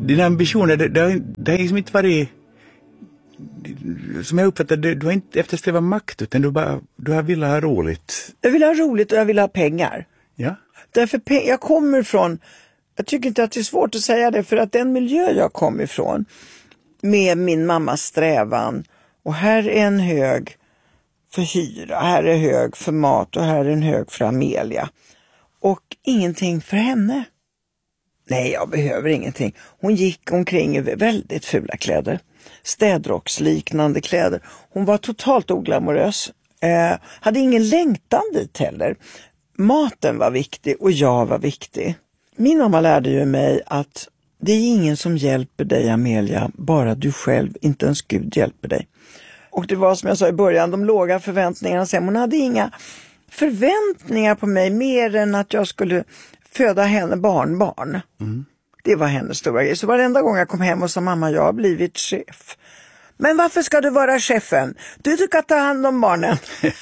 dina ambitioner, det har liksom inte varit, som jag uppfattar det, du har inte eftersträvat makt, utan du har velat ha roligt. Jag vill ha roligt och jag vill ha pengar. Ja. Därför jag kommer ifrån, jag tycker inte att det är svårt att säga det, för att den miljö jag kom ifrån med min mammas strävan, och här är en hög för hyra, här är hög för mat och här är en hög för Amelia. Och ingenting för henne. Nej, jag behöver ingenting. Hon gick omkring i väldigt fula kläder. Städrocksliknande kläder. Hon var totalt oglamorös. Hade ingen längtan dit heller. Maten var viktig och jag var viktig. Min mamma lärde ju mig att det är ingen som hjälper dig, Amelia, bara du själv, inte ens Gud hjälper dig. Och det var som jag sa i början, de låga förväntningarna. Sen hon hade inga förväntningar på mig mer än att jag skulle föda henne barnbarn. Mm. Det var hennes stora grej. Så varenda gång jag kom hem och sa, mamma, jag har blivit chef. Men varför ska du vara chefen? Du ska ta hand om barnen.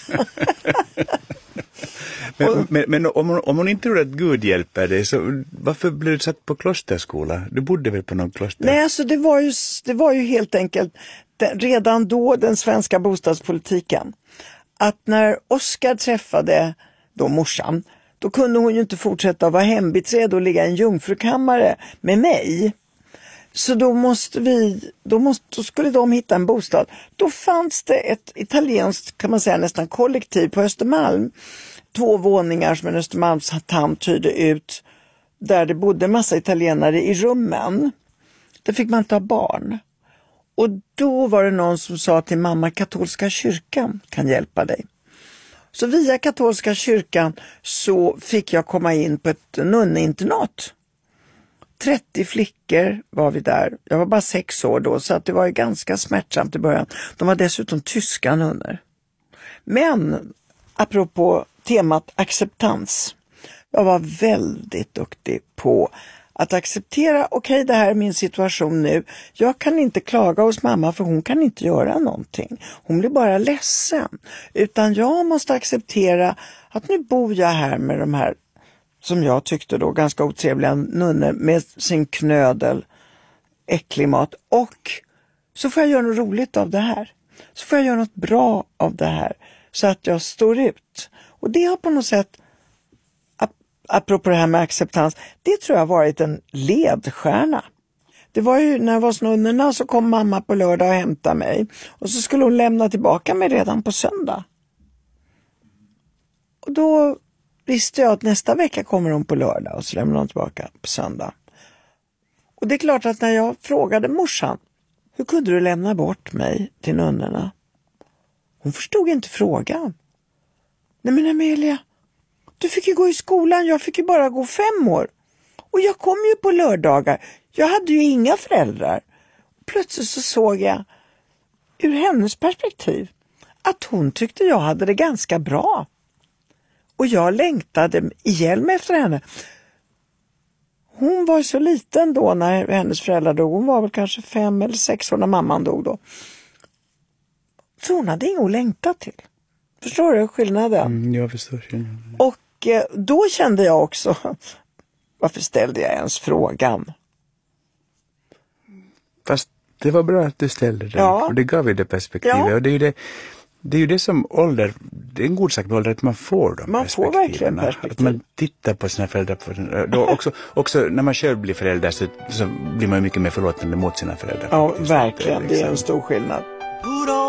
Men om hon inte tror att Gud hjälper dig, så varför blev du satt på klosterskola? Du bodde väl på någon kloster? Nej, alltså det var ju helt enkelt redan då den svenska bostadspolitiken. Att när Oskar träffade då morsan, då kunde hon ju inte fortsätta att vara hembiträd och ligga i en jungfrukammare med mig. Så då skulle de hitta en bostad. Då fanns det ett italienskt, kan man säga, nästan kollektiv på Östermalm. 2 våningar som en Östermalms tant hyrde ut. Där det bodde en massa italienare i rummen. Där fick man inte ha barn. Och då var det någon som sa till mamma, katolska kyrkan kan hjälpa dig. Så via katolska kyrkan så fick jag komma in på ett nunneinternat. 30 flickor var vi där. Jag var bara 6 år då, så att det var ju ganska smärtsamt i början. De var dessutom tyska nunnor. Men apropå temat acceptans. Jag var väldigt duktig på att acceptera, okej, det här är min situation nu. Jag kan inte klaga hos mamma för hon kan inte göra någonting. Hon blir bara ledsen. Utan jag måste acceptera att nu bor jag här med de här, som jag tyckte då, ganska otrevliga nunnor med sin knödel, äcklig mat. Och så får jag göra något roligt av det här. Så får jag göra något bra av det här. Så att jag står ut. Och det har på något sätt, apropå det här med acceptans, det tror jag har varit en ledstjärna. Det var ju när jag var hos nunnorna, så kom mamma på lördag och hämtade mig. Och så skulle hon lämna tillbaka mig redan på söndag. Och då visste jag att nästa vecka kommer hon på lördag och så lämnar hon tillbaka på söndag. Och det är klart att när jag frågade morsan, hur kunde du lämna bort mig till nunnorna? Hon förstod inte frågan. Nej men Amelia, du fick ju gå i skolan, jag fick ju bara gå 5 år. Och jag kom ju på lördagar, jag hade ju inga föräldrar. Plötsligt så såg jag ur hennes perspektiv att hon tyckte jag hade det ganska bra. Och jag längtade ihjäl mig efter henne. Hon var så liten då när hennes föräldrar dog. Hon var väl kanske 5 eller 6 år när mamman dog då. Så hon hade inget att längta till. Förstår du skillnaden? Jag förstår skillnaden. Och då kände jag också, varför ställde jag ens frågan? Fast det var bra att du ställde den. Ja. Och det gav ju det perspektivet. Ja. Och det är ju det som ålder, det är en god sak med ålder, att man får de man får verkligen perspektiv. Att man tittar på sina föräldrar. Då också när man själv blir förälder så blir man ju mycket mer förlåtande mot sina föräldrar. Ja, verkligen. Det är en stor skillnad.